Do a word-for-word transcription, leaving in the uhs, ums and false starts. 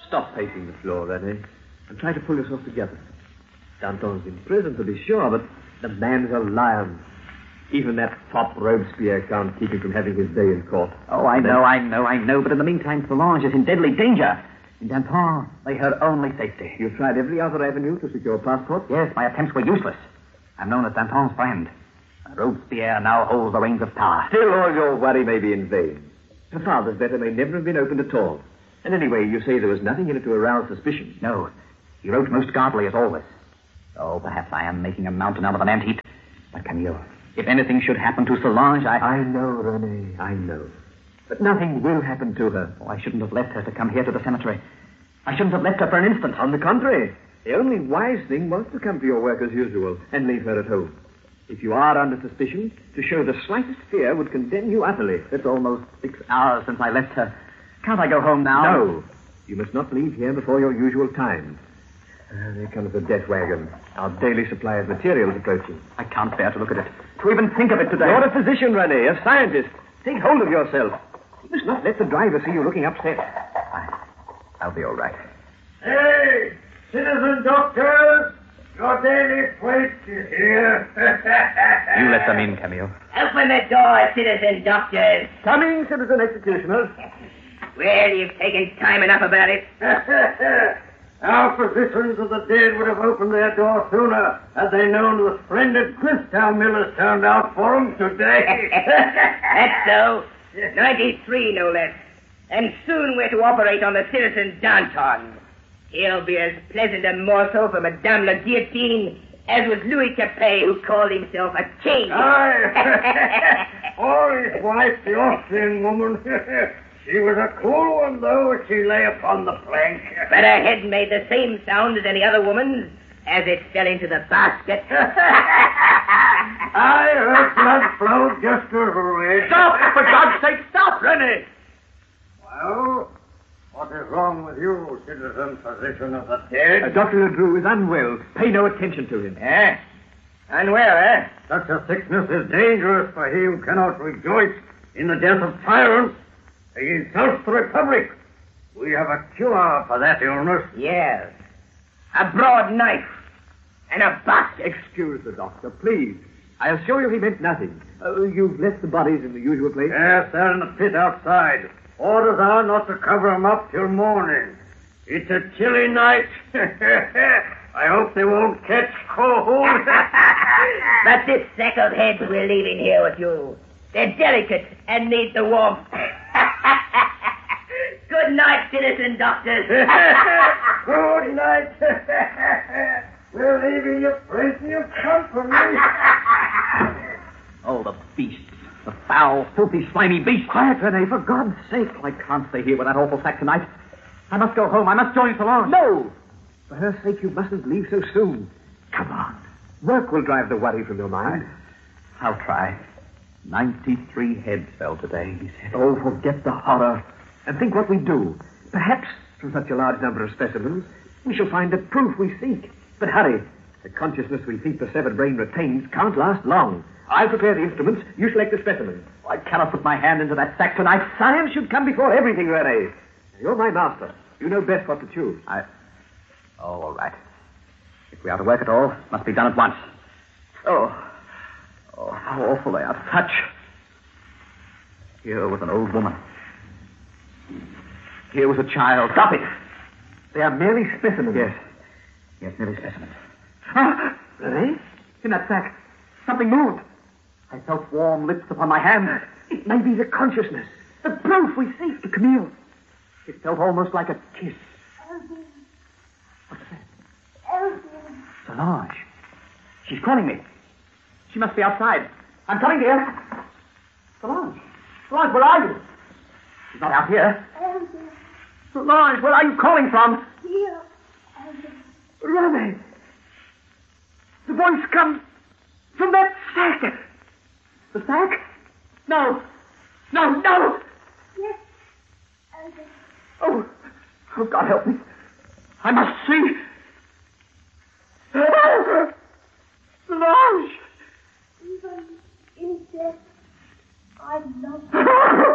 Stop pacing the floor, Rene, and try to pull yourself together. Danton's in prison, to be sure, but the man's a lion. Even that fop Robespierre can't keep him from having his day in court. Oh, I know, I know, I know, but in the meantime, Solange is in deadly danger. In Danton lay her only safety. You've tried every other avenue to secure a passport? Yes, my attempts were useless. I'm known as Danton's friend. Robespierre now holds the reins of power. Still, all your worry may be in vain. Her father's letter may never have been opened at all. And anyway, you say there was nothing in it to arouse suspicion. No. He wrote most guardedly as always. Oh, perhaps I am making a mountain out of an ant heap. But, Camille, if anything should happen to Solange, I... I know, Rene, I know. But nothing will happen to her. Oh, I shouldn't have left her to come here to the cemetery. I shouldn't have left her for an instant. On the contrary, the only wise thing was to come to your work as usual and leave her at home. If you are under suspicion, to show the slightest fear would condemn you utterly. It's almost six hours since I left her. Can't I go home now? No. You must not leave here before your usual time. Uh, there comes the death wagon. Our daily supply of materials approaching. I can't bear to look at it. To even think of it today. You're a physician, Rene, a scientist. Take hold of yourself. You must not let the driver see you looking upset. I, I'll be all right. Hey, citizen doctors! Your daily plate is here. You let them in, Camille. Open the door, citizen doctors. Coming, citizen executioners. Well, you've taken time enough about it. Our physicians of the dead would have opened their door sooner had they known the splendid Christown Millers turned out for them today. That's so. ninety-three, no less. And soon we're to operate on the citizen Danton. He'll be as pleasant a morsel for Madame la Guillotine as was Louis Capet, who called himself a king. Aye. Or his wife, the Austrian woman. She was a cool one, though, as she lay upon the plank. But her head made the same sound as any other woman's as it fell into the basket. I heard blood flow just as red. Stop! For God's sake, stop, Rene! Well, what is wrong with you, citizen physician of the dead? Uh, Doctor Ledru is unwell. Pay no attention to him. Eh? Unwell, eh? Such a sickness is dangerous for he who cannot rejoice in the death of tyrants. He insults the Republic. We have a cure for that illness. Yes. A broad knife and a basket. Excuse the doctor, please. I assure you he meant nothing. Uh, you've left the bodies in the usual place? Yes, they're in the pit outside. Orders are not to cover them up till morning. It's a chilly night. I hope they won't catch cold. But this sack of heads we're leaving here with you, they're delicate and need the warmth. Good night, citizen doctors. Good night. We're leaving you plenty of company. Oh, the beasts. The foul, filthy, slimy beasts. Quiet, Rene, for God's sake. I can't stay here with that awful sack tonight. I must go home. I must join Solange. No! For her sake, you mustn't leave so soon. Come on. Work will drive the worry from your mind. I'll try. Ninety-three heads fell today, he said. Oh, forget the horror. And think what we do. Perhaps, from such a large number of specimens, we shall find the proof we seek. But hurry. The consciousness we think the severed brain retains can't last long. I'll prepare the instruments. You select the specimens. I cannot put my hand into that sack tonight. Science should come before everything, Rene. You're my master. You know best what to choose. I... Oh, all right. If we are to work at all, it must be done at once. Oh. Oh, how awful they are to touch. Here was an old woman. Here was a child. Stop it. They are merely specimens. Yes. Yes, merely specimens. Ah! Rene? In that sack, something moved. I felt warm lips upon my hand. It may be the consciousness. The proof we seek. To Camille. It felt almost like a kiss. Elvin. What's that? Elvin. Solange. She's calling me. She must be outside. I'm coming, dear. Solange. Solange, where are you? She's not out here. Elvin. Solange, where are you calling from? Here. Elvin. Rene. The voice comes from that sack. The sack? No. No, no. Yes. Elvin. Oh, oh, God help me. I must see. Solange. Even in death, I love you.